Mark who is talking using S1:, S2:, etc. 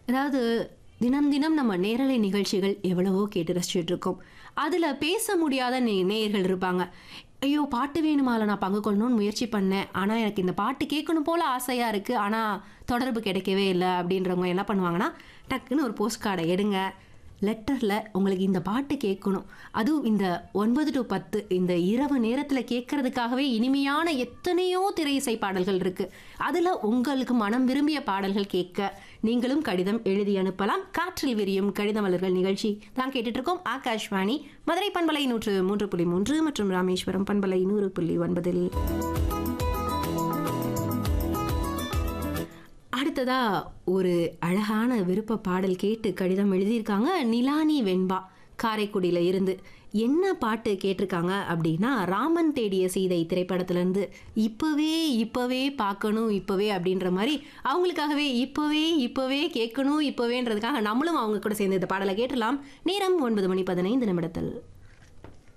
S1: அதாவது தினம் தினம் நம்ம நேரலை நிகழ்ச்சிகள் எவ்வளவோ கேட்டு ரசிச்சுட்டு இருக்கோம். அதுல பேச முடியாத நேயர்கள் இருப்பாங்க. ஐயோ பாட்டு வேணுமால நான் பங்கு கொள்ளணும்னு முயற்சி பண்ணேன். ஆனா எனக்கு இந்த பாட்டு கேட்கணும் போல ஆசையா இருக்கு. ஆனா தொடர்பு கிடைக்கவே இல்லை அப்படின்றவங்க என்ன பண்ணுவாங்கன்னா, டக்குன்னு ஒரு போஸ்ட் கார்டை எடுங்க. லெட்டர்ல உங்களுக்கு இந்த பாட்டு கேட்கணும். அதுவும் இந்த 9 to 10 இந்த இரவு நேரத்துல கேட்கறதுக்காகவே இனிமையான எத்தனையோ திரை இசை பாடல்கள் இருக்கு. அதுல உங்களுக்கு மனம் விரும்பிய பாடல்கள் கேட்க நீங்களும் கடிதம் எழுதி அனுப்பலாம். காற்றில் விரியும் கடித மலர்கள் நிகழ்ச்சி தான் கேட்டுட்டு இருக்கோம். ஆகாஷ்வாணி மதுரை பண்பலை 103.3 மற்றும் ராமேஸ்வரம் பண்பலை 100.9. அடுத்ததா ஒரு அழகான விருப்ப பாடல் கேட்டு கடிதம் எழுதியிருக்காங்க நிலானி வெண்பா காரைக்குடியில இருந்து. என்ன பாட்டு கேட்டிருக்காங்க அப்படின்னா, ராமன் தேடிய சீதை திரைப்படத்திலிருந்து இப்பவே பார்க்கணும் இப்பவே அப்படின்ற மாதிரி அவங்களுக்காகவே இப்பவே கேட்கணும் இப்பவேன்றதுக்காக நம்மளும் அவங்க கூட சேர்ந்து இந்த பாடலை கேட்டலாம். நேரம் 9:15 நிமிடத்தில்.